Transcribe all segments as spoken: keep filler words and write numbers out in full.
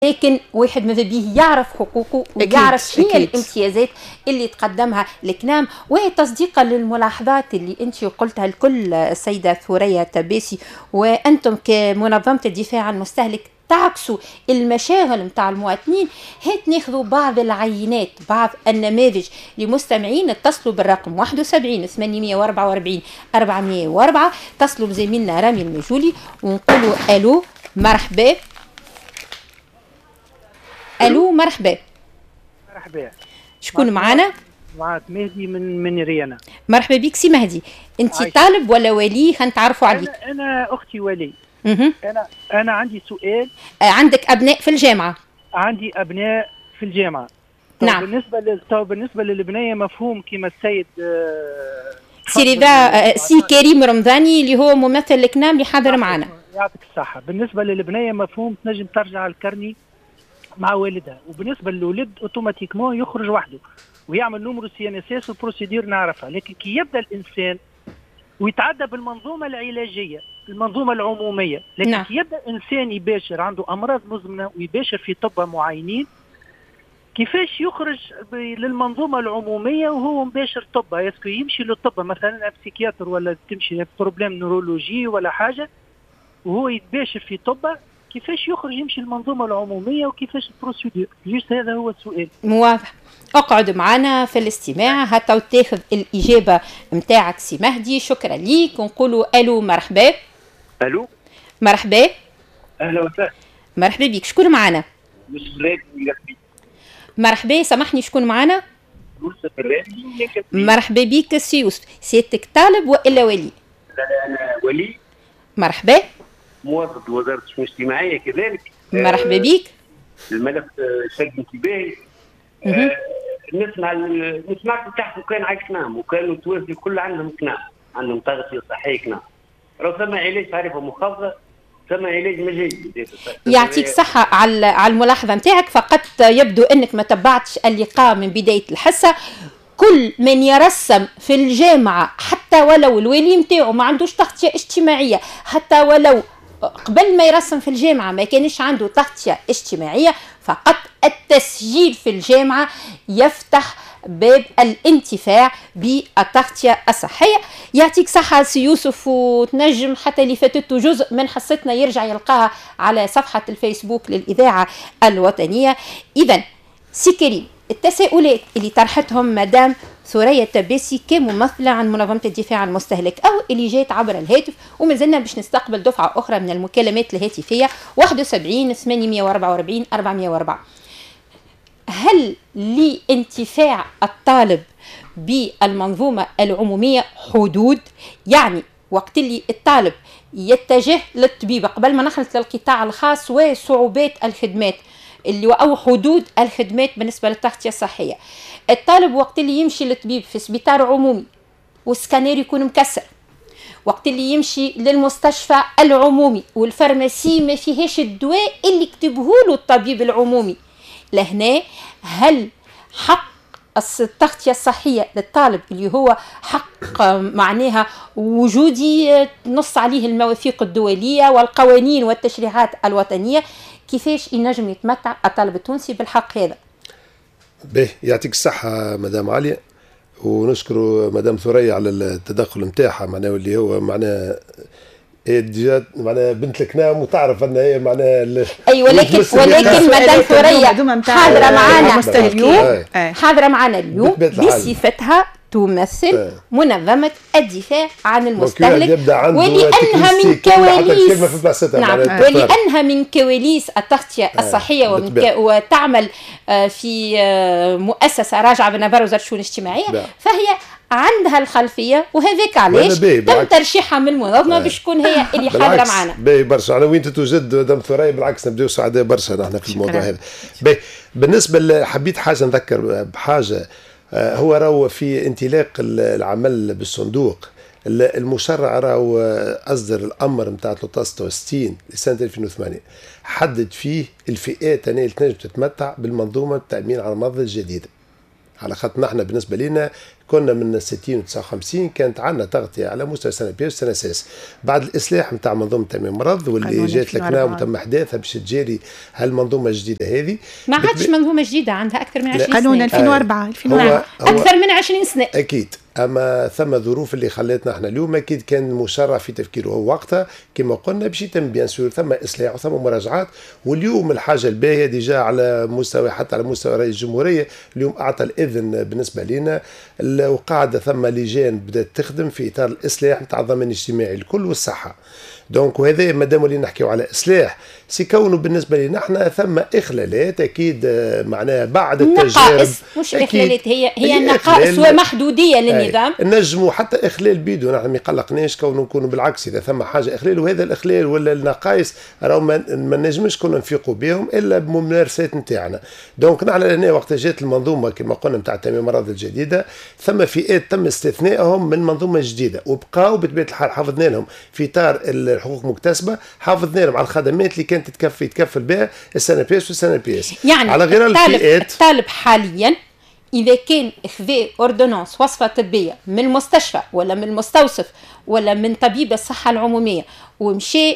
لكن واحد ماذا بيه يعرف حقوقه ويعرف شنو هي الامتيازات اللي تقدمها الكنام. وهي تصديقا للملاحظات اللي انت قلتها الكل السيده ثريا تباسي، وانتم كمنظمه الدفاع عن المستهلك تعكسوا المشاغل نتاع المواطنين. هات ناخذوا بعض العينات، بعض النماذج لمستمعين. اتصلوا بالرقم واحد وسبعين ثمانمائة وأربعة وأربعين أربعمائة وأربعة، اتصلوا بزميلنا رامي المجولي ونقولوا الو مرحبا. الو مرحبا. مرحبا. شكون معنا؟ معك مهدي من من ريانا. مرحبا بك سي مهدي. انت طالب ولا ولي؟ خنتعرفوا عليك. انا, أنا اختي ولي. اها. انا انا عندي سؤال. آه عندك ابناء في الجامعه؟ عندي ابناء في الجامعه. نعم. بالنسبه لل بالنسبه للبنيه مفهوم كما السيد آه سي رضا آه سي كريم رمضاني اللي هو ممثل الكنام اللي حاضر معنا. يعطيك الصحه. بالنسبه للبنيه مفهوم تنجم ترجع الكرني مع والدها، وبالنسبه للولد اوتوماتيكمون يخرج وحده ويعمل نمرو سي ان اس اس وبروسيدور نعرفها. لكن كي يبدا الانسان ويتعدى بالمنظومه العلاجيه المنظومه العموميه، لكن نعم. كي يبدا انسان يباشر عنده امراض مزمنه ويباشر في طب معينين، كيفاش يخرج للمنظومه العموميه وهو مباشر طب؟ يسكو يمشي للطب مثلا بسيكياتر ولا تمشي بروبليم نورولوجي ولا حاجه وهو يتباشر في طب، كيفاش يخرج يمشي المنظومه العموميه وكيفاش البروسيدور؟ جيست هذا هو السؤال. واضح. اقعد معنا في الاستماع حتى وتاخذ الاجابه نتاعك سي مهدي. شكرا ليك. ونقولوا الو مرحبا. الو مرحبا. اهلا وسهلا. مرحبا بك. شكون معنا؟ يوسف الرابي. مرحبا. سامحني شكون معنا؟ يوسف الرابي. مرحبا بك سي يوسف. سيادتك طالب والا ولي؟ لا انا ولي. مرحبا. موظف بوزاره الشؤون الاجتماعيه كذلك. مرحبا بك. الملف شد انتباهي. آه نسمع نسمعكم تحكوا كان على كنام وكانوا التوافي كل عندهم كنام، عندهم تغطيه صحيه كنام. راه ثم علاج تعرفه مخفضه، ثم علاج مجاني. يعطيك صحه على على الملاحظه نتاعك. فقط يبدو انك ما تبعتش اللقاء من بدايه الحصه. كل من يرسم في الجامعه حتى ولو الولي نتاعو ما عندوش تغطيه اجتماعيه، حتى ولو قبل ما يرسم في الجامعة ما كانش عنده تغطية اجتماعية، فقط التسجيل في الجامعة يفتح باب الانتفاع بالتغطية الصحية. يعطيك صحة سي يوسف. وتنجم حتى اللي فاتته جزء من حصتنا يرجع يلقاها على صفحة الفيسبوك للإذاعة الوطنية. إذن سي كريم، التساؤلات اللي طرحتهم مدام ثريا تباسي كممثلة عن منظمة الدفاع عن المستهلك أو اللي جات عبر الهاتف، وما زلنا باش نستقبل دفعة أخرى من المكالمات الهاتفية واحد وسبعين ثمانمائة وأربعة وأربعين أربعمائة وأربعة. هل لانتفاع الطالب بالمنظومة العمومية حدود؟ يعني وقت اللي الطالب يتجه للطبيب قبل ما نخلط للقطاع الخاص وصعوبات الخدمات اللي أو حدود الخدمات بالنسبة للتغطية الصحية، الطالب وقت اللي يمشي للطبيب في سبيطار عمومي والسكانير يكون مكسر، وقت اللي يمشي للمستشفى العمومي والفارماسي ما فيهاش الدواء اللي كتبه له الطبيب العمومي، لهنا هل حق التغطية الصحية للطالب اللي هو حق معناها وجودي نص عليه المواثيق الدولية والقوانين والتشريعات الوطنية، كيفاش ينجم يتمتع الطالب التونسي بالحق هذا؟ به يعطيك الصحة مدام عليا، ونشكر مدام ثريا على التدخل نتاعها معناه اللي هو معناه هي معناها بنت الكنام وتعرف ان هي معناها اي ولكن ولكن مدام ثريا حاضره معنا اليوم حاضره معنا اليوم بصفتها تمثل منظمة الدفاع عن المستهلك، ولأنها من كواليس نعم ولأنها من كواليس التغطية الصحية وتعمل في مؤسسة راجعة بنظر وزارة الشؤون الاجتماعية، فهي عندها الخلفية، وهذاك علاش تم ترشيحها من المنظمة باش تكون هي اللي حاضرة معنا. باهي برشا. أنا وين تتوجد مدام ثريا بالعكس نبداو سعداء برشا نحن في الموضوع هذا. باهي بالنسبة حبيت حاجة نذكر بحاجة، هو راهو في انطلاق العمل بالصندوق المشرع، راهو أصدر الأمر نتاع ثلاثة آلاف وستة وستين لسنة ألفين وثمانية حدد فيه الفئات اللي تنجم تتمتع بالمنظومة التأمين على المرضى الجديدة، على خاطر نحن بالنسبة لنا كنا من ستين و تسعة وخمسين كانت عندنا تغطيه على مستوى سنه بي وسنه ساس. بعد الاصلاح نتاع منظومه تامين المرض واللي جات لكنا وتم احداثها باش تجاري هالمنظومه الجديده هذه. ما عادش منظومه جديده، عندها اكثر من عشرين سنه. قانون ألفين وأربعة ألفين وأربعة اكثر من عشرين سنه اكيد. اما ثم ظروف اللي خلتنا احنا اليوم اكيد كان مشرع في تفكيره هو وقتها كما قلنا باش يتم بيان سور ثم اصلاح وثم مراجعات. واليوم الحاجه الباهيه ديجا على مستوى حتى على مستوى رئيس الجمهوريه اليوم اعطى الاذن بالنسبه لنا، وقاعده ثم لجان بدات تخدم في اطار الاصلاح نتاع الضمان الاجتماعي الكل والصحه. دونك وهذا ما دام اللي نحكيو على اصلاح سي كونه بالنسبه لنا احنا ثم اخلالات اكيد معناها بعد التجارب. نقائص مش اخلالات، هي هي نقائص ومحدوديه للنظام. نجموا حتى اخلال بيدو، نحن ما قلقناش كونه نكونوا بالعكس اذا ثم حاجه اخلال، وهذا الاخلال ولا النقائص راهو ما نجمش كنا نفيقوا بهم الا بممارسات نتاعنا. دونك نحن هنا وقت جات المنظومه كما قلنا نتاع تامين المرض الجديده ثم فئات تم استثنائهم من منظومه جديده وبقاو بطبيعه الحال حافظنا لهم في اطار الحقوق المكتسبه، حافظنا لهم على الخدمات اللي كانت تتكفل يتكفل بها السنه بي اس والسنه بي اس. يعني على غير الفئات الطالب حاليا اذا كان خذا اوردونانس وصفه طبيه من المستشفى ولا من المستوصف ولا من طبيب الصحه العموميه ومشى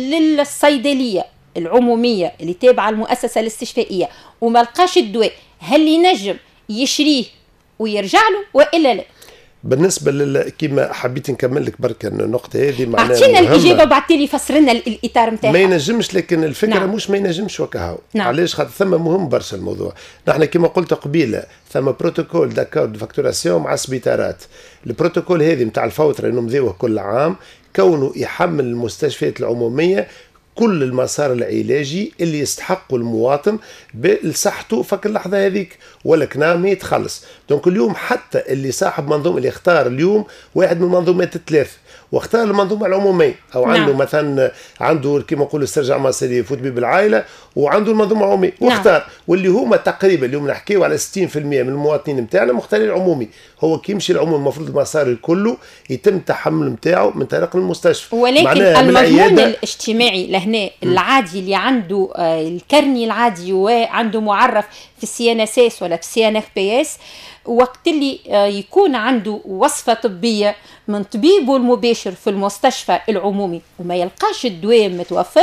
للصيدليه العموميه اللي تابعه المؤسسه الاستشفائيه وما لقاش الدواء، هل ينجم يشريه ويرجع له والا لا؟ بالنسبه لل كيما حبيت نكمل لك بركه النقطه هذه معناها اعطينا الاجابه بعد لي فسر لنا الاطار نتاعها. ما ينجمش، لكن الفكره نعم. مش ما ينجمش وكهو. نعم. علاش؟ خاطر ثم مهم برشا الموضوع. نحن كما قلت قبيله ثم بروتوكول داكور دو فاكتوراسيون مع السبيطارات. البروتوكول هذه نتاع الفوتره اللي نمضيوه كل عام كونه يحمل المستشفيات العموميه كل المسار العلاجي اللي يستحقه المواطن بصحته فك اللحظه هذيك ولا كنام يتخلص. دونك اليوم حتى اللي صاحب منظومه اللي اختار اليوم واحد من المنظومات الثلاث واختار المنظومه العموميه او نعم. عنده مثلا عنده كما نقولوا استرجاع مصيري يفوت به بالعائله وعنده المنظومه العموميه واختار نعم. واللي هما تقريبا اليوم نحكيو على ستين بالمئة من المواطنين نتاعنا مختارين العمومي. هو كي يمشي العمومي المفروض المسار كله يتم التحمل نتاعو من طريق المستشفى، ولكن المضمون الاجتماعي لهنا العادي اللي عنده آه الكرني العادي وعنده معرف في السي ان اس اس ولا في السي ان اف بي اس وقت اللي آه يكون عنده وصفه طبيه من طبيبه المباشر في المستشفى العمومي وما يلقاش الدواء متوفر،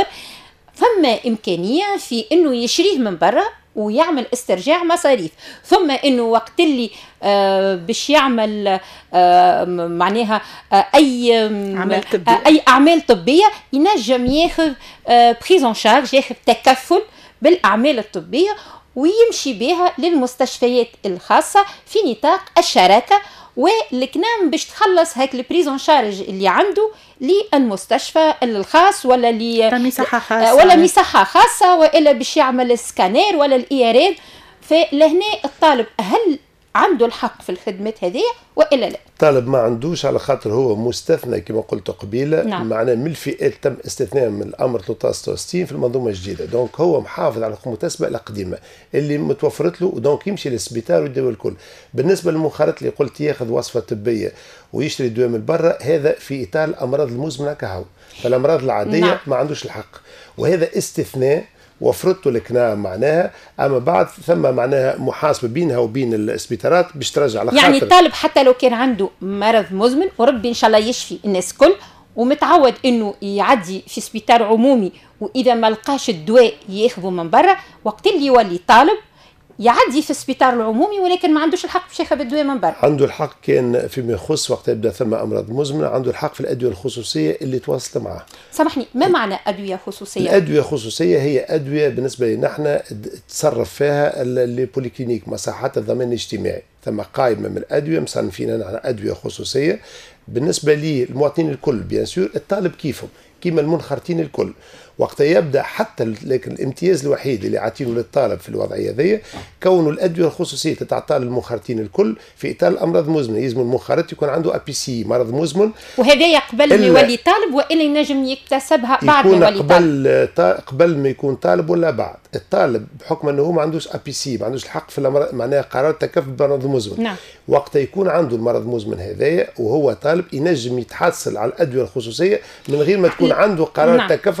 فما إمكانية في إنه يشريه من برا ويعمل استرجاع مصاريف. ثم إنه وقت اللي آه باش يعمل آه معناها آه أي أعمال طبية. آه أي أعمال طبية ينجم ياخذ آه بريزون شارج، ياخذ تكفل بالأعمال الطبية ويمشي بها للمستشفيات الخاصة في نطاق الشراكة، والكنام باش تخلص هاك البريزون شارج اللي عنده للمستشفى الخاص ولا ل مصحة خاصة ولا مصحة خاصة والا باش يعمل السكانير ولا الاي ار. فلهنا الطالب هل عنده الحق في الخدمات هذه والا لا؟ الطالب ما عندوش على خاطر هو مستثنى كما قلت قبيله. نعم. معناه من الفئات تم استثناء من الامر ثلاثة وستين في المنظومه الجديده. دونك هو محافظ على الحقوق المكتسبه القديمه اللي متوفرت له، ودونك يمشي للسبيطار ويداوي الكل. بالنسبه للمنخرط اللي قلت ياخذ وصفه طبيه ويشتري دواء من برا، هذا في اطار الامراض المزمنه كهو، فالامراض العاديه نعم. ما عندوش الحق، وهذا استثناء وفرته الكنام معناها. اما بعد ثم معناها محاسبه بينها وبين السبيطارات باش ترجع على خاطر يعني الطالب حتى لو كان عنده مرض مزمن وربي ان شاء الله يشفي الناس كل ومتعود انه يعدي في سبيطار عمومي واذا ما لقاش الدواء ياخذه من برا، وقت اللي يولي طالب يعدي في السبيطار العمومي ولكن ما عندوش الحق باش ياخذ الدواء من برا. عنده الحق كان فيما يخص وقت يبدا ثم امراض مزمنه، عنده الحق في الادويه الخصوصيه اللي تواصل معه. سامحني، ما معنى ادويه خصوصيه؟ الادويه الخصوصيه هي ادويه بالنسبه لنا احنا تصرف فيها البوليكلينيك مصحات الضمان الاجتماعي، ثم قائمه من الادويه مصنفين نحن ادويه خصوصيه بالنسبه للمواطنين الكل. بيان سور الطالب كيفهم كيما المنخرطين الكل، وقت يبدا حتى لكن الامتياز الوحيد اللي عاطينه للطالب في الوضعيه ذي كونه الادويه الخصوصيه تتعطى للمنخرطين الكل في اطار الامراض المزمنه. يلزم المنخرط يكون عنده ا بي سي مرض مزمن، وهذا قبل ما يولي طالب والا ينجم يكتسبها بعد ما يولي طالب. قبل قبل ما يكون طالب ولا بعد. الطالب بحكم انه هو ما عندوش ا بي سي ما عندوش الحق في الامراض معناها قرار التكفل بالمرض المزمن. نعم. وقت يكون عنده المرض المزمن هذايا وهو طالب ينجم يتحصل على الادويه الخصوصيه من غير ما تكون عنده قرار التكفل نتاع ا بي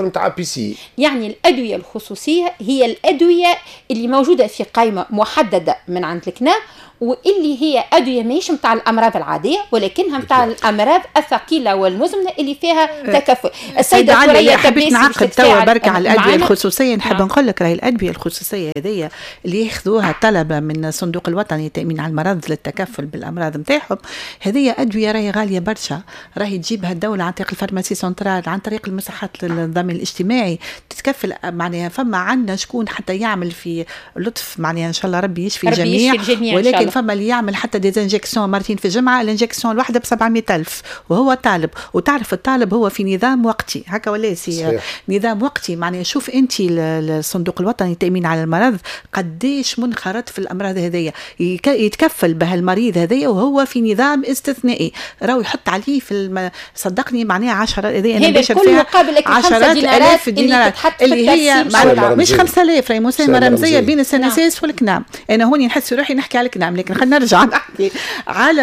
سي. يعني الادويه الخصوصيه هي الادويه اللي موجوده في قائمه محدده من عند الكنام، واللي هي ادويه ماهيش نتاع الامراض العاديه ولكنها نتاع الامراض الثقيله والمزمنه اللي فيها تكفل. السيده علي حبيت نعقد توا برك على الادويه الخصوصيه. نحب نقول لك راهي الادويه الخصوصيه هذيا اللي ياخذوها الطلبه من الصندوق الوطني للتامين على المرض للتكفل بالامراض نتاعهم، هذه ادويه راهي غاليه برشا، راهي تجيبها الدوله عن طريق الفارماسي سنترال، عن طريق المصحات الضمان الاجتماعي تتكفل. معناها فما عندنا شكون حتى يعمل في لطف، معناها ان شاء الله ربي يشفي الجميع، ولكن فما اللي يعمل حتى ديزانجكسيون مرتين في الجمعه، الانجكسيون الواحده ب سبعمائة ألف وهو طالب. وتعرف الطالب هو في نظام وقتي هكا ولا سي نظام وقتي. معناها شوف انت الصندوق الوطني للتامين على المرض قديش منخرط في الامراض هذيا، يتكفل بها المريض هذيا وهو في نظام استثنائي، راهو يحط عليه في الم... صدقني معناها عشرة هذه انا بشر فيها عشرات الاف الدينارات اللي هي مش خمسة آلاف راهي مساهمه رمزيه بين السنسيس والكنام. انا هوني نحس روحي نحكي على الكنام، لكن خلينا نرجع نحكي على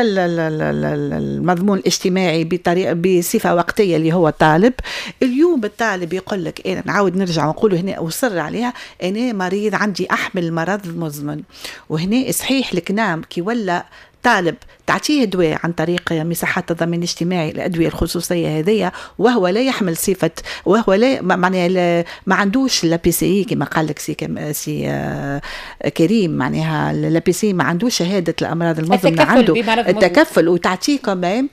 المضمون الاجتماعي بطريقه بصفه وقتيه اللي هو الطالب. اليوم الطالب يقول لك انا نعاود نرجع ونقول هنا واصر عليها، انا مريض عندي احمل مرض مزمن، وهنا صحيح الكنام كي ولا طالب تعطيه دواء عن طريق مساحات الضمان الاجتماعي الادويه الخصوصيه هذيا وهو لا يحمل صفه، وهو لا معناها ما عندوش لا بي سي كما قال لك سي سي آه كريم، معناها لا بي سي ما عندوش شهاده الامراض المزمنه، عنده التكفل وتعطيه كمان.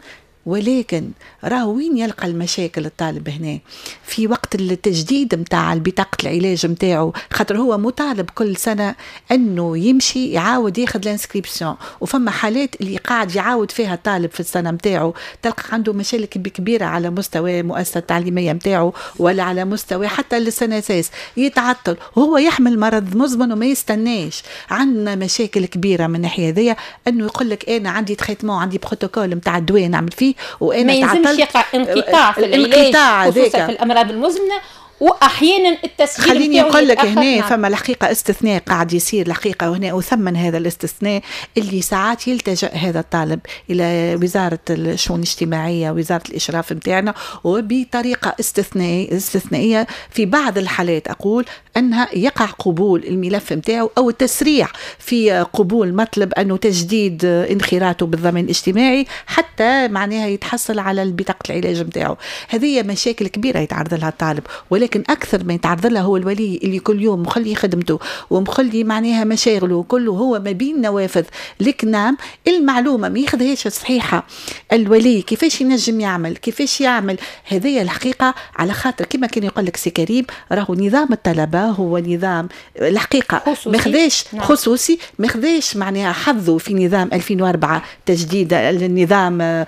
ولكن راهو وين يلقى المشاكل الطالب هنا؟ في وقت التجديد متاع بطاقة العلاج متاعه، خاطر هو مطالب كل سنة أنه يمشي يعاود ياخد الانسكريبسيون، وفما حالات اللي قاعد يعاود فيها الطالب في السنة متاعه تلقى عنده مشاكل كبيرة على مستوى مؤسسة التعليمية متاعه ولا على مستوى حتى السنساس يتعطل، وهو يحمل مرض مزمن وما يستناش. عندنا مشاكل كبيرة من الناحية هذيا، أنه يقول لك أنا عندي تريتمون عندي بروتوكول متاع الدواء نعمل فيه، وأنا ما يلزمش يقع انقطاع في العلاج خصوصا في الأمراض المزمنة، واحيانا التسجيل. خليني نقول لك هنا فما الحقيقه استثناء قاعد يصير الحقيقه، وهنا اثمن هذا الاستثناء اللي ساعات يلتجأ هذا الطالب الى وزاره الشؤون الاجتماعيه وزاره الاشراف نتاعنا، وبطريقه استثنائيه استثنائيه في بعض الحالات اقول انها يقع قبول الملف نتاعو او التسريع في قبول مطلب انه تجديد انخراطه بالضمان الاجتماعي حتى معناها يتحصل على بطاقه العلاج نتاعو. هذه مشاكل كبيره يتعرض لها الطالب، ولكن لكن أكثر ما يتعرض له هو الولي اللي كل يوم مخلي خدمته ومخلي معناها مشاغله كله هو ما بين نوافذ. لك نعم المعلومة ما ياخذهاش صحيحة الولي كيفاش ينجم يعمل كيفاش يعمل. هذه الحقيقة على خاطر كما كان يقول لك سي كريم راهو نظام الطلبة هو نظام الحقيقة ماخذاش خصوصي، ماخذاش معناها حظه في نظام ألفين وأربعة تجديد النظام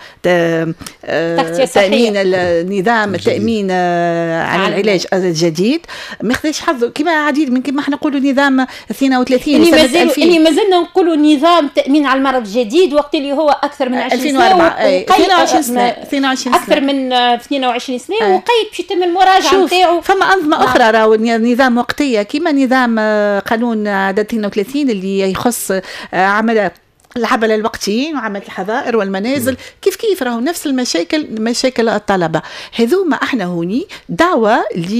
تأمين النظام التأمين على العلاج الجديد، ماخذش حظه كما عديد من كما احنا نقولوا نظام اثنين وثلاثين اللي مازال اللي مازلنا نقولوا نظام تأمين على المرض الجديد وقت اللي هو اكثر من عشرين سنة اثنين وعشرين سنة اثنين وعشرين سنة اكثر من اثنين وعشرين سنة وقيد باش يتم المراجعة نتاعو. فما أنظمة أخرى راهو نظام وقتية كما نظام قانون عدد اثنين وثلاثين اللي يخص عمل العمل الوقتيين وعمل الحظائر والمنازل، كيف كيف راهو نفس المشاكل مشاكل الطلبة. هذوما احنا هوني دعوة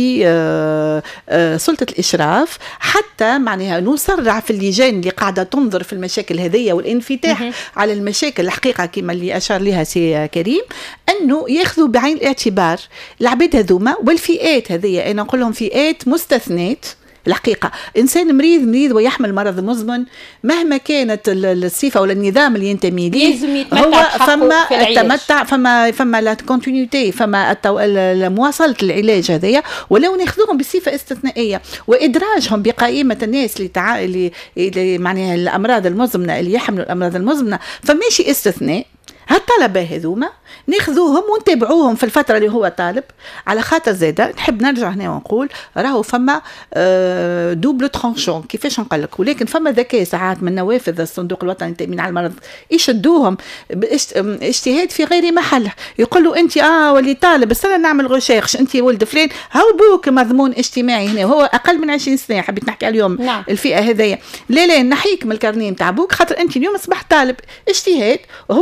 لسلطة الإشراف حتى معناها نسرع في اللجان اللي قاعدة تنظر في المشاكل هذية والانفتاح مم. على المشاكل الحقيقة كما اللي أشار لها سي كريم، أنه ياخذوا بعين الاعتبار العباد هذوما والفئات هذية. أنا نقول لهم فئات مستثنات الحقيقة. إنسان مريض مريض ويحمل مرض مزمن مهما كانت الصفة ولا النظام اللي ينتمي ليه هو فما التمتع فما فما لا كونتينيوتي فما مواصلة العلاج هذيا، ولو ناخذوهم بصفة استثنائية وإدراجهم بقائمة الناس اللي تع... اللي... اللي معناها الأمراض المزمنة اللي يحملوا الأمراض المزمنة فماشي استثناء. هالطلبة هذوما ناخذوهم ونتابعوهم في الفترة اللي هو طالب، على خاطر زادة نحب نرجع هنا ونقول راهو فما دوبل ترانشون كيفاش نقول لك، ولكن فما ذكاء ساعات من نوافذ الصندوق الوطني للتأمين على المرض يشدوهم اجتهاد في غير محله. يقولوا انت اه ولي طالب استنى نعمل غوشيرش انت ولد فلان هاو بوك مضمون اجتماعي هنا وهو اقل من عشرين سنة حبيت نحكي اليوم نعم. الفئة هذيا لا لا نحيك من الكارنيه نتاع بوك خاطر انت اليوم اصبحت طالب. اجتهاد وهو راهو ينجم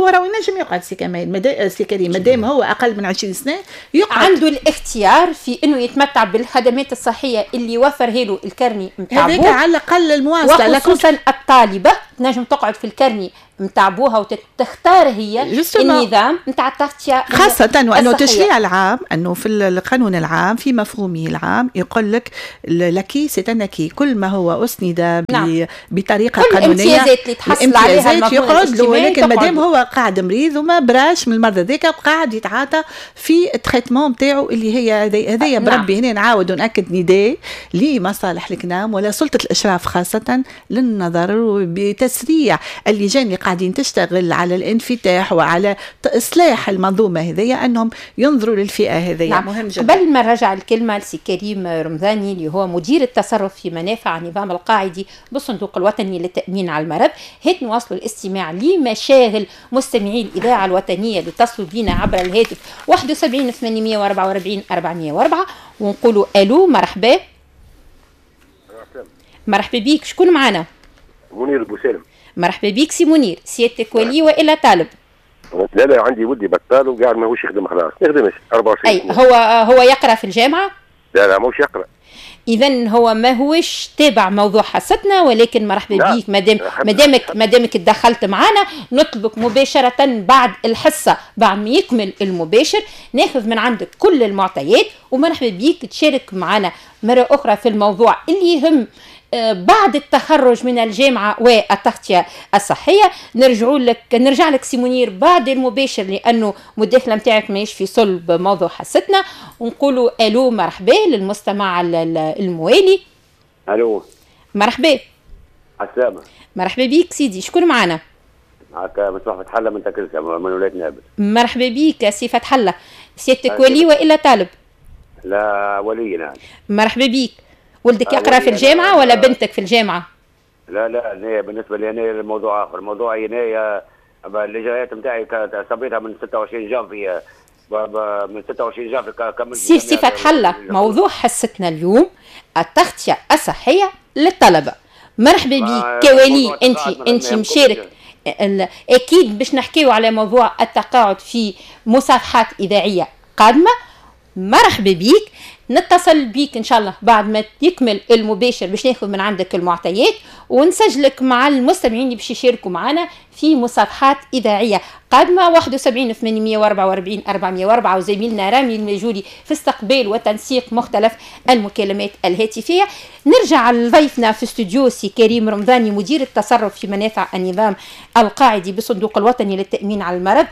ينجم يقعد سي كمال مدا سي كريم مادام هو اقل من عشرين سنه يقعد عنده الاختيار في انه يتمتع بالخدمات الصحيه اللي وفرها له الكرني نتاع هذاك على الاقل المواصله، وخصوصا الطالبه تنجم تقعد في الكرني نتاع بوها وتختار هي النظام نتاع التغطيه خاصه وانه التشريع العام انه في القانون العام في مفهومه العام يقول لك لكي ستنكي كل ما هو اسند نعم. بطريقه كل قانونيه الامتيازات اللي تحصل عليها يقعد له، ولكن مادام هو قاعد مريض وما براش من المرض هذاك وقاعد يتعاطى في التريتمون نتاعو اللي هي هذايا بربي. هنا نعاود ونأكد نداء لمصالح الكنام ولا سلطه الاشراف خاصه للنظر بتسريع اللجان اللي قاعدين تشتغل على الانفتاح وعلى إصلاح المنظومة هذية أنهم ينظروا للفئة هذية. نعم. مهم جدا. قبل ما نرجع الكلمة لسي كريم رمضاني اللي هو مدير التصرف في منافع النظام القاعدي بالصندوق الوطني للتأمين على المرض، هيك نواصلوا الاستماع لمشاغل مستمعي الإذاعة الوطنية اللي تصلوا بينا عبر الهاتف واحد وسبعين ثمانمائة وأربعة وأربعين أربعمائة وأربعة ونقولوا ألو مرحبا. مرحبا بيك، شكون معنا؟ منير بوسالم. مرحبا بيك سي منير، سيادتك ولي والا طالب؟ لا لا عندي ولدي بطال وقاعد ماهوش يخدم خلاص، ما يخدمش أربعة وعشرين اي هو هو يقرا في الجامعه؟ لا لا ماهوش يقرا. اذا هو ماهوش تابع موضوع حصتنا، ولكن مرحبا بيك مادام مادامك مادامك تدخلت معنا نطلبك مباشره بعد الحصه بعد ما يكمل المباشر ناخذ من عندك كل المعطيات، ومرحبا بيك تشارك معنا مره اخرى في الموضوع اللي يهم بعد التخرج من الجامعة والتغطية الصحية. نرجعوا لك نرجع لك سي منير بعد المباشر لأنه مداخلة متاعك ماهيش في صلب موضوع حصتنا، ونقولوا ألو مرحبا للمستمع الموالي. ألو مرحبا. عسلامة. مرحبا بيك سيدي، شكون معنا؟ هكا مصباح فتح الله من تكلسة من ولاية نابل. مرحبا بيك سي فتح الله، سيادتك ولي وإلا طالب؟ لا ولي. نعم. مرحبا بيك. ولدك يقرأ في الجامعة ولا بنتك في الجامعة؟ لا لا أنا بالنسبة لي أنا الموضوع آخر. الموضوع أنا الإجراءات نتاعي صبيتها من ستة وعشرين جانفي من ستة وعشرين جانفي كملت. سي سي فتح الله، موضوع حصتنا اليوم التغطية الصحية للطلبة. مرحبا بيك كولي، أنت أنت مشارك أكيد باش نحكيو على موضوع التقاعد في مصافحات إذاعية قادمة. مرحبا بيك، نتصل بيك ان شاء الله بعد ما يكمل المباشر باش ناخذ من عندك المعطيات ونسجلك مع المستمعين اللي باش يشاركوا معنا في مصافحات اذاعيه قادمه. واحد وسبعين ثمانمائة وأربعة وأربعين أربعمائة وأربعة وزميلنا رامي المجوري في استقبال وتنسيق مختلف المكالمات الهاتفيه. نرجع لضيفنا في استوديو سي كريم رمضاني مدير التصرف في منافع النظام القاعدي بالصندوق الوطني للتأمين على المرض.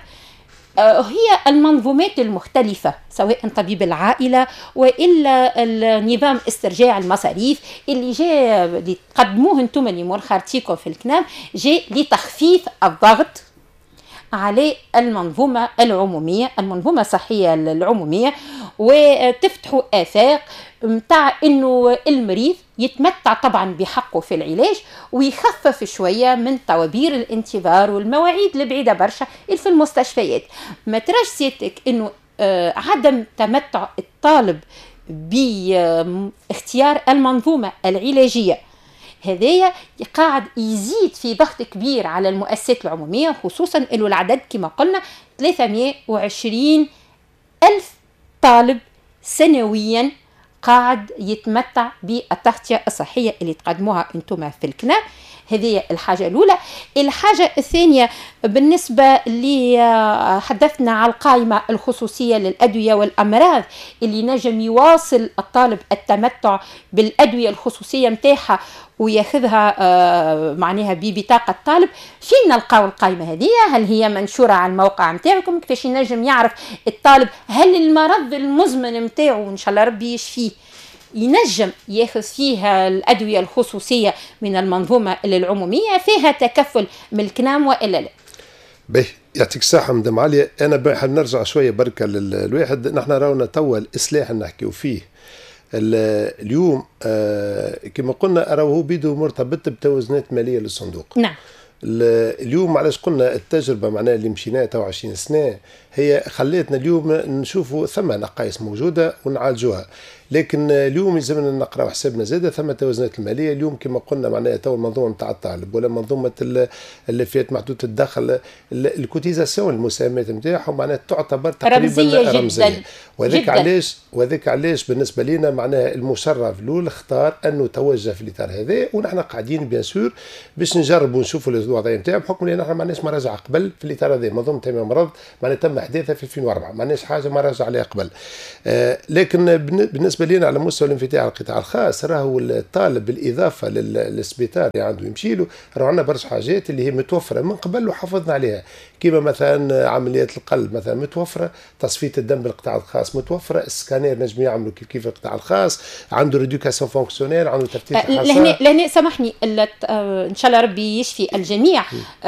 هي المنظومات المختلفة سواء طبيب العائلة وإلا النظام استرجاع المصاريف اللي جاء اللي تقدموه انتم اللي مرخرتيكم في الكنام جاء لتخفيف الضغط على المنظومة العمومية المنظومة الصحية العمومية، وتفتحوا آفاق متاع إنه المريض يتمتع طبعا بحقه في العلاج ويخفف شوية من طوابير الانتظار والمواعيد البعيدة برشا اللي في المستشفيات. ما تراش سيادتك إنه آه عدم تمتع الطالب باختيار المنظومة العلاجية هذايا قاعد يزيد في ضغط كبير على المؤسسات العمومية، خصوصا إنه العدد كما قلنا ثلاثمائة وعشرين ألف طالب سنويا قاعد يتمتع بالتغطية الصحية اللي تقدموها انتم في الكنام. هذه الحاجة الأولى. الحاجة الثانية بالنسبة اللي حدثنا على القائمة الخصوصية للأدوية والأمراض اللي نجم يواصل الطالب التمتع بالأدوية الخصوصية متاحة وياخذها آه معناها ببطاقة طالب. فين نلقاو القائمة هذه؟ هل هي منشورة على الموقع متاعكم؟ كيفاش ينجم يعرف الطالب هل المرض المزمن متاعه إن شاء الله ربي يشفيه ينجم ياخذ فيها الأدوية الخصوصية من المنظومة العمومية فيها تكفل من الكنام وإلا لا؟ به يعطيك الصحة مدام عليا. أنا بحب نرجع شوية بركة للواحد. نحن راونا توا الإصلاح نحكيو فيه اليوم آه كما قلنا راهو بيدو مرتبط بتوازنات مالية للصندوق. نعم. اليوم علاش قلنا التجربة معناها اللي مشيناها تو عشرين سنة هي خليتنا اليوم نشوفوا ثم نقائص موجوده ونعالجوها. لكن اليوم يلزمنا نقراو حسابنا زاده ثم توازنات الماليه. اليوم كما قلنا معناها تو المنظومه نتاع الطالب ولا منظومه اللي فيات محدوده الدخل الكوتيزاسيون المساهمات نتاعهم معناها تعتبر تقريبا رمزيه, رمزية. جدا وذاك علاش وذاك علاش بالنسبه لنا معناها المشرف الاول اختار انه توجه في الاطار هذا، ونحن قاعدين بيان سور باش نجربوا نشوفوا الوضعيه نتاعو بحكم ان نحن ما عندناش مراجعه قبل في الاطار هذا. منظومه تامين المرض معناها تم احداثها في ألفين وأربعة، ما عندناش حاجه ما راجع عليها قبل. آه لكن بالنسبه لنا على مستوى الانفتاح على القطاع الخاص راهو الطالب بالاضافه للسبيطار اللي عنده يمشي له، راهو عندنا برشا حاجات اللي هي متوفره من قبل وحافظنا عليها، كما مثلا عمليات القلب مثلا متوفره، تصفيه الدم بالقطاع الخاص متوفره، السكانير نجم يعملوا كيف كيف القطاع الخاص، عنده ريدوكاسيون فونكسيونيل، عنده تفتيت الحصان. لهنا لهنا سامحني ان شاء الله ربي يشفي الجميع.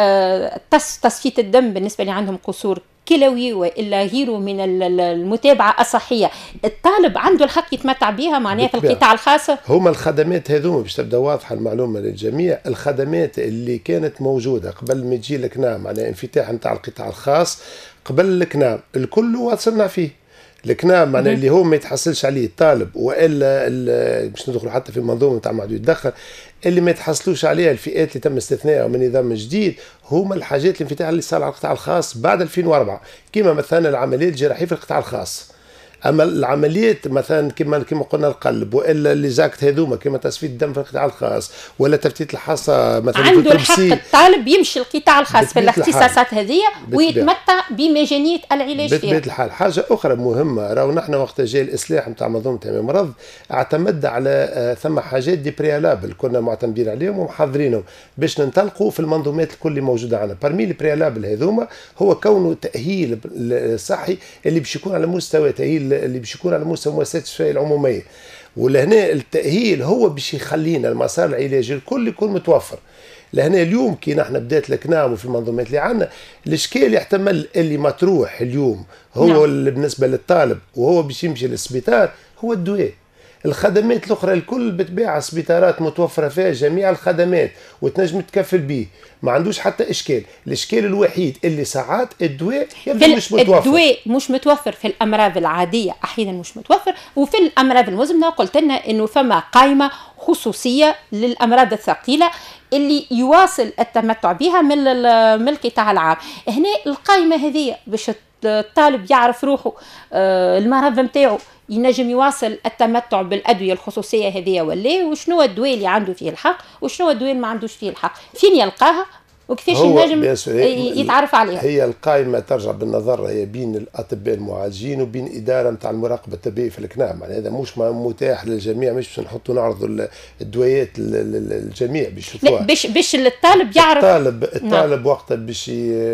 تصفيه الدم بالنسبه لي عندهم قصور كلوي والا غيره من المتابعه الصحيه، الطالب عنده الحق يتمتع بها معناها في القطاع الخاص. هما الخدمات هذوما باش تبدا واضحه المعلومه للجميع، الخدمات اللي كانت موجوده قبل ما يجي الكنام معناها انفتاح نتاع القطاع الخاص قبل الكنام الكل واصلنا فيه. الكنام معناها اللي هو ما يتحصلش عليه الطالب والا باش ندخلوا حتى في منظومه نتاع محدود الدخل اللي ما يتحصلوش عليها الفئات اللي تم استثنائها من نظام جديد، هما الحاجات الانفتاح اللي صار على القطاع الخاص بعد ألفين وأربعة، كما مثلا العمليات الجراحيه في القطاع الخاص. اما العمليات مثلا كما كما قلنا القلب والا اللي زاكت هذوما كما تصفيه الدم في القطاع الخاص ولا تفتيت الحصى مثلا عنده الحق الطالب يمشي القطاع الخاص في الاختصاصات هذه ويتمتع بمجانيه العلاج فيها. بطبيعه الحال. حاجه اخرى مهمه راهو نحن وقت جاء الاصلاح نتاع منظومه تامين المرض اعتمد على آه ثم حاجات دي بريالابل كنا معتمدين عليهم ومحضرينهم باش ننطلقوا في المنظومات الكل اللي موجوده عندنا. برمي البريالابل هذوما هو كونه تاهيل صحي اللي باش يكون على مستوى تاهيل اللي باش يكون على مستوى مؤسسات الشفاء العموميه، ولهنا التاهيل هو باش يخلينا المسار العلاجي الكل يكون متوفر. لهنا اليوم كي نحن بدات الكنام وفي المنظومات اللي عندنا الاشكال يحتمل اللي مطروح اليوم هو نعم. بالنسبه للطالب وهو باش يمشي للسبيطار هو الدواء. الخدمات الاخرى الكل بتباع السبيطارات متوفره فيها جميع الخدمات وتنجم تكفل به، ما عندوش حتى اشكال. الاشكال الوحيد اللي ساعات الدواء يبدو مش متوفر. الدواء مش متوفر في الامراض العاديه، احيانا مش متوفر، وفي الامراض المزمنه قلت لنا انه فما قائمه خصوصيه للامراض الثقيله اللي يواصل التمتع بها من من القطاع العام. هنا القائمه هذه باش الطالب يعرف روحه آه المرض نتاعو ينجم يواصل التمتع بالادويه الخصوصيه هذه ولا، وشنو الدواء اللي عنده فيه الحق وشنو الدواء اللي ما عندوش فيه الحق، فين يلقاها وكيفاش ينجم يتعرف عليها. هي القائمه ترجع بالنظر هي بين الاطباء المعالجين وبين اداره نتاع المراقبه الطبيه في الكنام، يعني هذا مش متاح للجميع، مش باش نحطوا نعرضوا الدويات للجميع باش يشوفوها، باش باش الطالب يعرف. الطالب الطالب وقت باش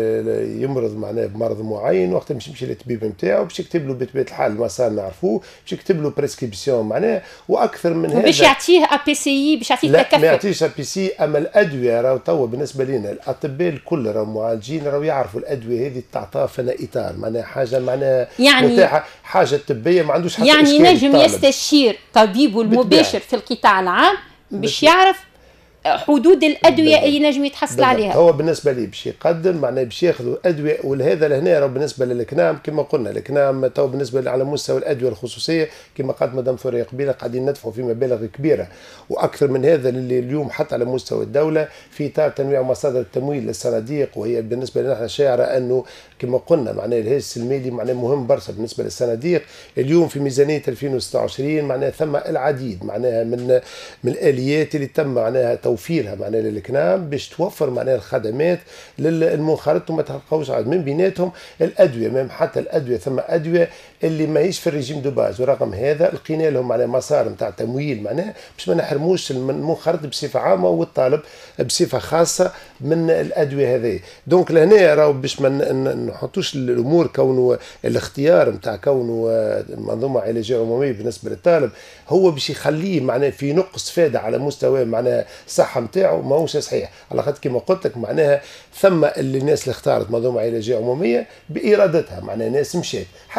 يمرض معناه بمرض معين وقت باش يمشي للطبيب نتاعو باش يكتب له بطبيعه الحال المسار نعرفوه، باش يكتب له بريسكريبسيون معناه واكثر من هذا، باش يعطيه ا بي سي باش يعطيه تكفل. لا ما يعطيش ا بي سي. اما الادويه راهو توا بالنسبه لنا الاطباء الكل راهو معالجين راهو يعرفوا الادويه هذه تعطى فينا اطار معناها حاجه معناها يعني متاحه، حاجه طبيه ما عندوش حتى يعني اشكال. نجم يستشير طبيبه المباشر في القطاع العام باش يعرف حدود الادويه اللي نجم يتحصل عليها. هو بالنسبه لي باش يقدم معناه باش ياخذوا ادويه، ولهذا لهنا راه بالنسبه للكنام كما قلنا الكنام تو بالنسبه على مستوى الادويه الخصوصيه كما قالت مدام ثوريه قبيله قاعدين ندفعوا في مبالغ كبيره، واكثر من هذا اللي اليوم حتى على مستوى الدوله في اطار تنويع مصادر التمويل للصناديق، وهي بالنسبه لنا احنا شاعره انه كما قلنا معناه الهاجس المالي معناه مهم برشا بالنسبه للصناديق. اليوم في ميزانيه ألفين وستة وعشرين معناه ثم العديد معناها من من الاليات اللي تم معناها توفيرها معناها للكنام باش توفر معناها الخدمات للمنخرط، وما تلقاوش عاد من بيناتهم الادويه، مم حتى الادويه ثم ادويه اللي ماهيش في الريجيم دو باز، ورغم هذا لقينا لهم معناها مسار نتاع تمويل معناها باش ما نحرموش المنخرط بصفه عامه والطالب بصفه خاصه من الادويه هذه. دونك لهنا راهو باش ما نحطوش الامور كونه الاختيار نتاع كونه منظومه علاجيه عموميه بالنسبه للطالب هو باش يخليه معناه في نقص فاده على مستوى معناه الصحه نتاعو، ماهوش صحيح. على خاطر كما قلت لك معناها ثم اللي الناس اللي اختارت منظومه علاجيه عموميه بارادتها، معناها ناس مشات حتى لو كان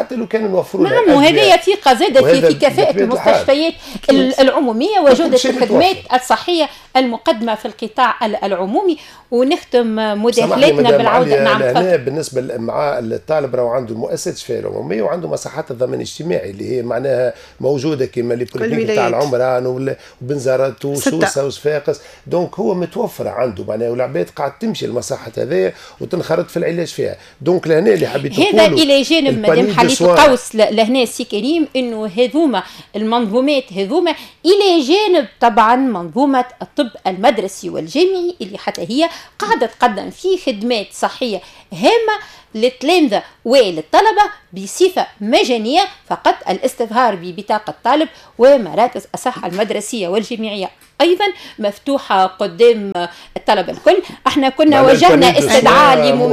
نوفروا نعم. وهذه ثقة زادت في, في كفاءة المستشفيات العمومية وجودة الخدمات الصحية المقدمة في القطاع العمومي. ونختم مداخلتنا بالعودة. نعم. هنا بالنسبة مع الطالب راهو عنده المؤسسات الشفاء العمومية وعنده مصحات الضمان الاجتماعي اللي هي معناها موجودة كما اللي بوليكلينيك تاع العمران وبنزرت وسوسة وصفاقس. دونك هو متوفر عنده معناها والعباد قاعد تمشي المصحات هذه وتنخرط في العلاج فيها. دونك لهنا اللي حبيت نقوله هذا إلى جانب مدام حليت القوس لهنا سي كريم انه هذوما المنظومات هذوما الى جانب طبعا منظومة الطب المدرسي والجامعي اللي حتى هي قاعدة تقدم فيه خدمات صحية هامة للتلامذة وللطلبة بصفة مجانية فقط. الاستظهار ببطاقة طالب ومراكز الصحة المدرسية والجامعية أيضا مفتوحة قدام الطلبة الكل. احنا كنا وجهنا استدعاء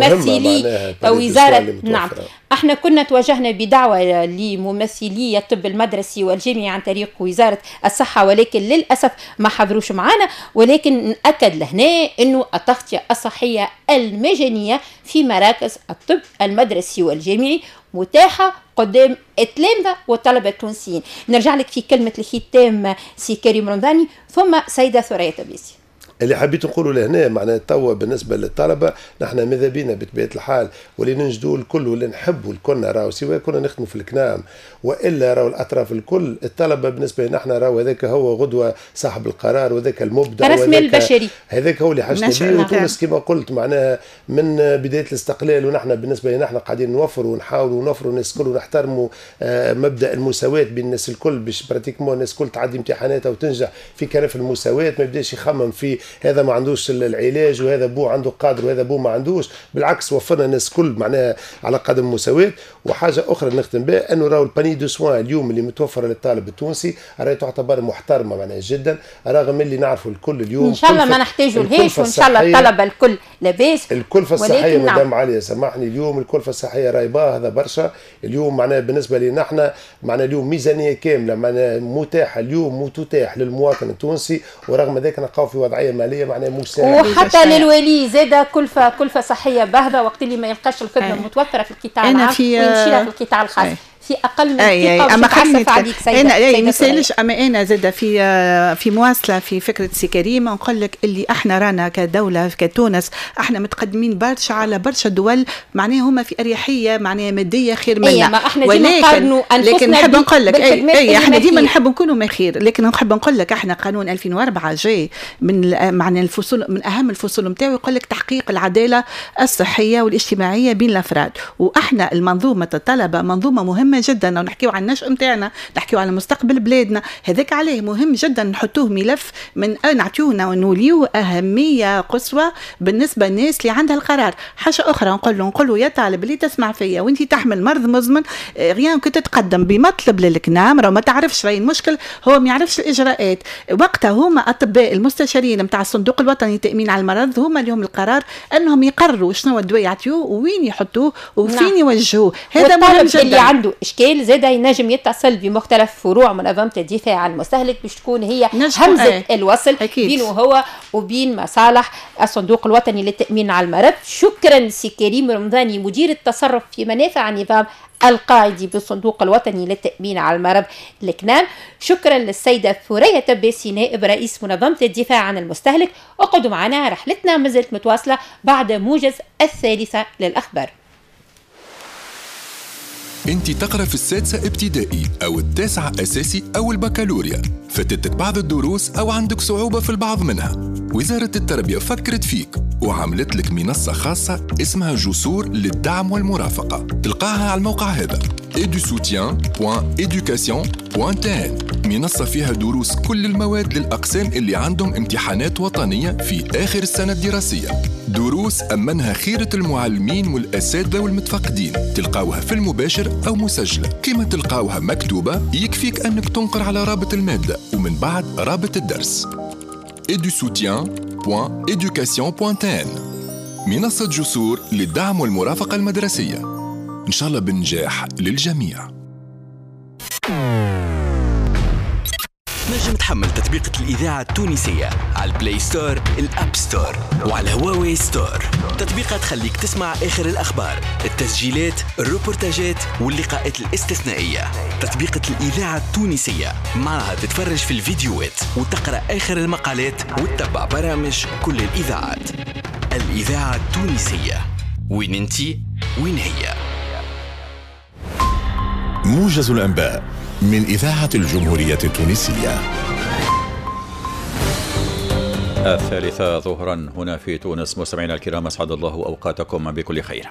لممثلي وزارة نعم احنا كنا توجهنا بدعوة لممثلي الطب المدرسي والجامعي عن طريق وزارة الصحة ولكن للأسف ما حضروش معنا. ولكن نأكد لهنا انه التغطية الصحية المجانية في مراكز الطب المدرسي والجامعي متاحة قدام التلامذة والطلبة التونسيين. نرجع لك في كلمة الختام سي كريم رمضاني ثم سيدة ثريا تبيسي. اللي حبيت نقوله لهنا معناه توا بالنسبه للطلبه نحن ماذا بينا بطبيعه الحال واللي ننجدوا الكل واللي نحبوا الكلنا راهو سواء كنا نخدموا في الكنام والا راهو الاطراف الكل الطلبه بالنسبه لنا نحن راهو هذاك هو غدوه صاحب القرار وذاك المبدع راس مال البشري هذاك هو اللي حاجتنا به. وتونس كما قلت معناها من بدايه الاستقلال ونحن بالنسبه لنا نحن قاعدين نوفروا ونحاولوا ونوفروا الناس الكل ونحترموا آه مبدا المساواه بين الناس الكل باش براتيكمون الناس الكل تعدي امتحاناتها وتنجح في كنف المساواه. ما يبداش يخمم في هذا ما عندوش العلاج وهذا بو عنده قادر وهذا بو ما عندوش. بالعكس وفرنا الناس كل معناها على قدم مساواة. وحاجه اخرى نختم بها انه راهو الباني دو سوان اليوم اللي متوفره للطالب التونسي راهي تعتبر محترمه معناها جدا رغم اللي نعرفوا الكل اليوم ان شاء الله ما نحتاجوا لهاش وان شاء الله الطلبه الكل لاباس. الكلفه الصحيه مدام عليا سامحني اليوم الكلفه الصحيه راهي باهظه برشا اليوم معناها بالنسبه لنا احنا معناها اليوم ميزانيه كامله معناها متاحه اليوم وتتاح للمواطن التونسي ورغم ذلك نلقاو في وضعيه ماليه معناها وحتى للولي زاد كلفه كلفه صحيه باهظه وقت اللي ما يلقاش الخدمه متوفره في القطاع العام ويمشي في القطاع الخاص في اقل من دقيقه. اما خليني انا لا مسالش اما انا زاد في في مواصله في فكره سي كريم نقول لك اللي احنا رانا كدوله كتونس احنا متقدمين برشا على برشا دول معناها هما في اريحيه معناها ماديه خير منا. أيه ما احنا ولكن لكن نحب نقول لك اي, أي احنا ديما نحب نكونوا ما خير لكن نحب نقول لك احنا قانون ألفين وأربعة جاي من معنى الفصول من اهم الفصول نتاعو يقول لك تحقيق العداله الصحيه والاجتماعيه بين الافراد. واحنا المنظومه الطلبه منظومه مهمه جدا ونحكيو عن النشء نتاعنا نحكيو على مستقبل بلادنا هذاك عليه مهم جدا نحطوه ملف من نعطيونا ونوليوه اهميه قصوى بالنسبه للناس اللي عندها القرار. حاجه اخرى نقول له نقول له يا طالب اللي تسمع فيا وانت تحمل مرض مزمن غيان كنت تتقدم بمطلب للكنام راه ما تعرفش راهي المشكل هو ما يعرفش الاجراءات وقتها هما اطباء المستشارين نتاع الصندوق الوطني للتامين على المرض هما اليوم القرار انهم يقرروا شنو الدواء يعطيوه وين يحطوه وفين نعم. يوجهوه. هذا مهم جدا. اللي عنده اشكال زاد ينجم يتصل بمختلف فروع منظمه الدفاع عن المستهلك باش تكون هي همزه ايه. الوصل بينه هو وبين مصالح الصندوق الوطني للتامين على المرض. شكرا سي كريم رمضاني مدير التصرف في منافع النظام القاعدي بالصندوق الوطني للتأمين على المرض الكنام. شكرا للسيدة ثريا تبيسي نائب رئيس منظمة الدفاع عن المستهلك. وقعدوا معنا رحلتنا مازالت متواصلة بعد موجز الثالثة للأخبار. انت تقرأ في السادسة ابتدائي أو التاسعة أساسي أو البكالوريا فاتتك بعض الدروس أو عندك صعوبة في البعض منها. وزارة التربية فكرت فيك وعملت لك منصة خاصة اسمها جسور للدعم والمرافقة تلقاها على الموقع هذا ايدو سوتيان دوت إيدوكاسيون دوت تي إن. منصة فيها دروس كل المواد للأقسام اللي عندهم امتحانات وطنية في آخر السنة الدراسية. دروس أمنها خيرة المعلمين والأساتذة والمتفقدين تلقاوها في المباشر أو مسجلة كما تلقاوها مكتوبة. يكفيك أنك تنقر على رابط المادة ومن بعد رابط الدرس ايدو سوتيان دوت إيدوكاسيون دوت تي إن. منصة جسور للدعم والمرافقة المدرسية إن شاء الله بنجاح للجميع. نجم تحمل تطبيقة الإذاعة التونسية على البلاي ستور، الأب ستور، وعلى هواوي ستور. تطبيقات تخليك تسمع آخر الأخبار، التسجيلات، الروبورتاجات واللقاءات الاستثنائية. تطبيقة الإذاعة التونسية معها تتفرج في الفيديوهات وتقرأ آخر المقالات وتتبع برامج كل الإذاعات. الإذاعة التونسية، وين انتي وين هي. موجز الأنباء من إذاعة الجمهورية التونسية. الثالثة ظهرا هنا في تونس. مستمعينا الكرام، أسعد الله أوقاتكم بكل خير.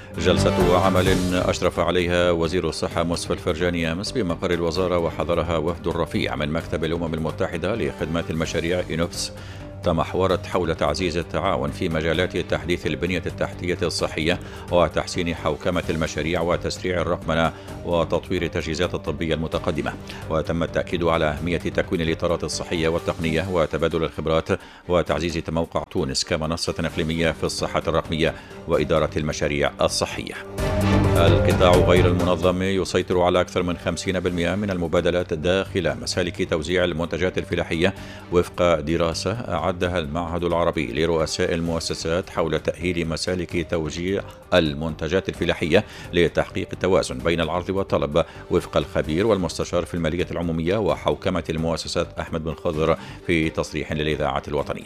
جلسة عمل أشرف عليها وزير الصحة مصطفى الفرجاني أمس بمقر الوزارة وحضرها وفد رفيع من مكتب الأمم المتحدة لخدمات المشاريع إنوبس، تمحورت حول تعزيز التعاون في مجالات تحديث البنية التحتية الصحية وتحسين حوكمة المشاريع وتسريع الرقمنة وتطوير التجهيزات الطبية المتقدمة. وتم التأكيد على أهمية تكوين الإطارات الصحية والتقنية وتبادل الخبرات وتعزيز موقع تونس كمنصة إقليمية في الصحة الرقمية وإدارة المشاريع الصحية. القطاع غير المنظم يسيطر على أكثر من خمسين بالمئة من المبادلات داخل مسالك توزيع المنتجات الفلاحية وفق دراسة أعدها المعهد العربي لرؤساء المؤسسات حول تأهيل مسالك توزيع المنتجات الفلاحية لتحقيق التوازن بين العرض والطلب، وفق الخبير والمستشار في المالية العمومية وحوكمة المؤسسات أحمد بن خضر في تصريح للإذاعة الوطنية.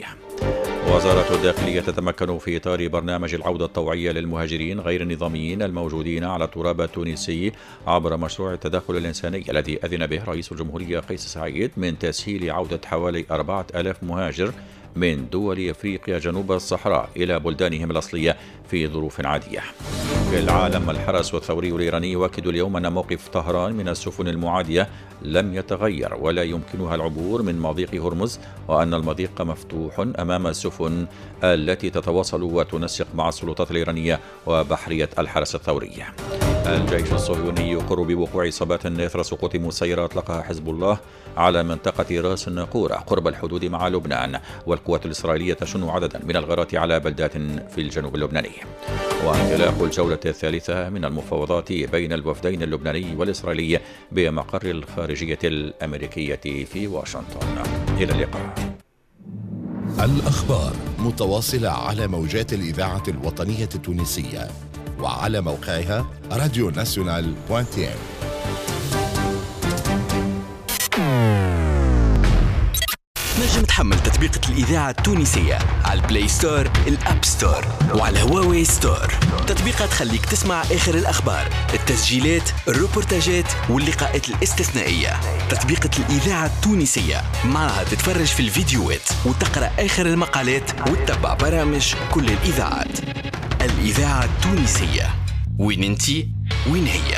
وزارة الداخلية تتمكن في إطار برنامج العودة الطوعية للمهاجرين غير النظاميين الموجودين على التراب التونسي عبر مشروع التدخل الإنساني الذي أذن به رئيس الجمهورية قيس سعيد من تسهيل عودة حوالي أربعة آلاف مهاجر من دول أفريقيا جنوب الصحراء إلى بلدانهم الأصلية في ظروف عادية. في العالم، الحرس الثوري الإيراني يؤكد اليوم أن موقف طهران من السفن المعادية لم يتغير ولا يمكنها العبور من مضيق هرمز، وأن المضيق مفتوح أمام السفن التي تتواصل وتنسق مع السلطات الإيرانية وبحرية الحرس الثوري. الجيش الصهيوني يقر بوقوع إصابات إثر سقوط مسيرة أطلقها حزب الله على منطقة راس الناقورة قرب الحدود مع لبنان، والقوات الإسرائيلية تشن عددا من الغارات على بلدات في الجنوب اللبناني. وانطلاق الجولة الثالثة من المفاوضات بين الوفدين اللبناني والإسرائيلي بمقر الخارجية الأمريكية في واشنطن. إلى اللقاء. الأخبار متواصلة على موجات الإذاعة الوطنية التونسية وعلى موقعها راديو ناسيونال دوت تي. نجم تحمل تطبيقة الإذاعة التونسية على البلاي ستور، الأب ستور، وعلى هواوي ستور. تطبيقات تخليك تسمع آخر الأخبار، التسجيلات، الروبورتاجات واللقاءات الاستثنائية. تطبيقة الإذاعة التونسية معها تتفرج في الفيديوهات وتقرأ آخر المقالات وتتبع برامج كل الإذاعات. الإذاعة التونسية، وين انتي وين هي.